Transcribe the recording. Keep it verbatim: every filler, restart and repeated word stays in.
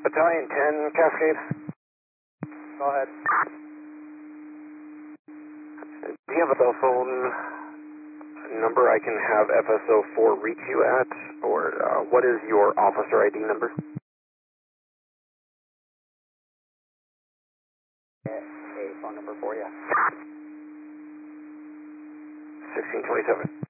Battalion ten, Cascade. Go ahead. Do you have a cell phone number I can have F S O four reach you at? Or uh, what is your officer I D number? A phone number for you. sixteen twenty-seven.